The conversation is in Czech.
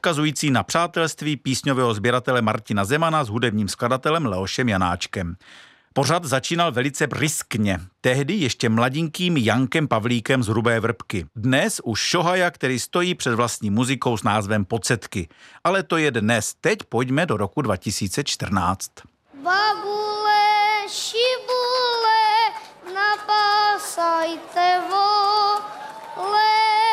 odkazující na přátelství písňového sběratele Martina Zemana s hudebním skladatelem Leošem Janáčkem. Pořad začínal velice briskně, tehdy ještě mladinkým Jankem Pavlíkem z Hrubé Vrbky. Dnes už šohaja, který stojí před vlastní muzikou s názvem Pocetky. Ale to je dnes. Teď pojďme do roku 2014. Babu!